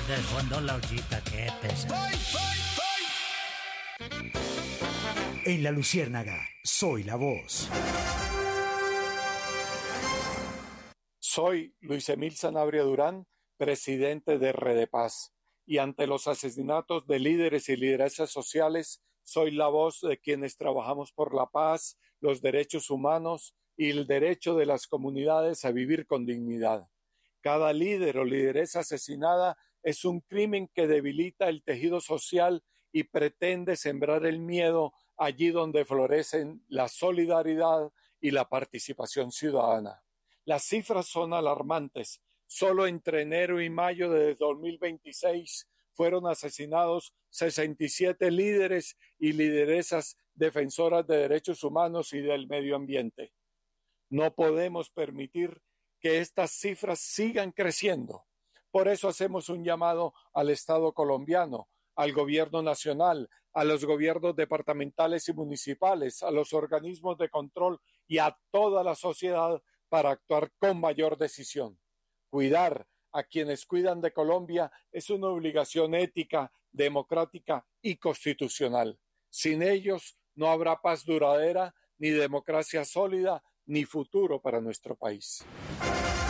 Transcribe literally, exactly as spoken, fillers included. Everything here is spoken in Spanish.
de fondo la ollita, qué pesa. En La Luciérnaga, soy la voz. Soy Luis Emil Sanabria Durán, presidente de Redepaz, y ante los asesinatos de líderes y lideresas sociales, soy la voz de quienes trabajamos por la paz, los derechos humanos y el derecho de las comunidades a vivir con dignidad. Cada líder o lideresa asesinada es un crimen que debilita el tejido social y pretende sembrar el miedo allí donde florecen la solidaridad y la participación ciudadana. Las cifras son alarmantes. Solo entre enero y mayo de dos mil veintiséis fueron asesinados sesenta y siete líderes y lideresas defensoras de derechos humanos y del medio ambiente. No podemos permitir que estas cifras sigan creciendo. Por eso hacemos un llamado al Estado colombiano, al gobierno nacional, a los gobiernos departamentales y municipales, a los organismos de control y a toda la sociedad para actuar con mayor decisión. Cuidar a quienes cuidan de Colombia es una obligación ética, democrática y constitucional. Sin ellos no habrá paz duradera, ni democracia sólida, ni futuro para nuestro país.